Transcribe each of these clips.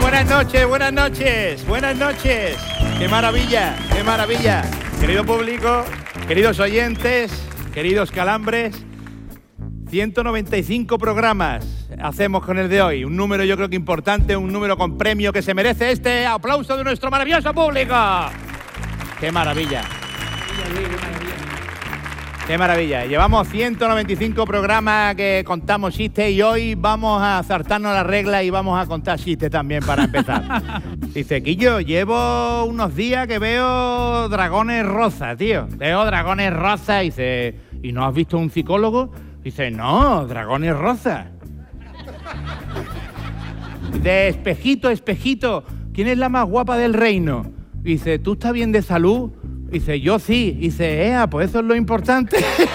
buenas noches, buenas noches, buenas noches. ¡Qué maravilla, qué maravilla! Querido público, queridos oyentes, queridos calambres, 195 programas hacemos con el de hoy. Un número yo creo que importante, un número con premio que se merece este aplauso de nuestro maravilloso público. ¡Qué maravilla! ¡Qué maravilla! Llevamos 195 programas que contamos chistes y hoy vamos a saltarnos las reglas y vamos a contar chistes también para empezar. Dice, Quillo, llevo unos días que veo dragones rosas, tío. Veo dragones rosas. Dice, ¿y no has visto un psicólogo? Dice, no, dragones rosas. Dice, espejito, espejito, ¿quién es la más guapa del reino? Dice, ¿tú estás bien de salud? Dice, yo sí. Dice, pues eso es lo importante.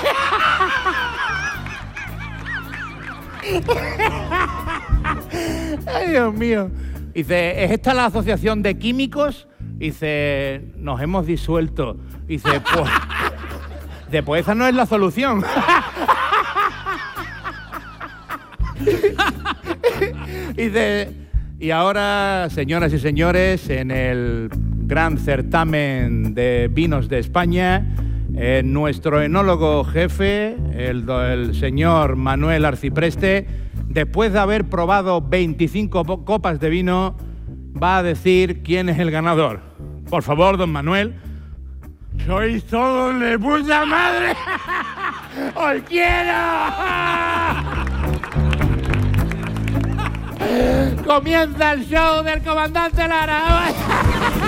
Ay, Dios mío. Dice, ¿es esta la asociación de químicos? Dice, nos hemos disuelto. Dice, pues esa no es la solución. Dice, y ahora, señoras y señores, en el gran certamen de vinos de España, nuestro enólogo jefe, el señor Manuel Arcipreste, después de haber probado 25 copas de vino, va a decir quién es el ganador. Por favor, don Manuel. ¡Sois todos de puta madre! ¡Os quiero! Comienza el show del comandante Lara.